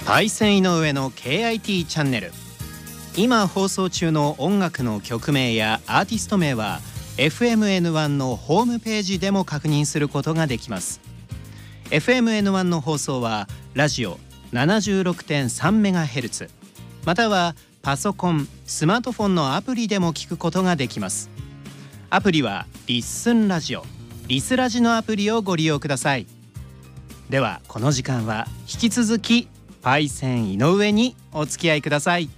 パイセン井上の KIT チャンネル。今放送中の音楽の曲名やアーティスト名は FMN1 のホームページでも確認することができます。 FMN1 の放送はラジオ 76.3MHz またはパソコン、スマートフォンのアプリでも聞くことができます。アプリはリッスンラジオ、リスラジのアプリをご利用ください。ではこの時間は引き続きパイセン井上にお付き合いください。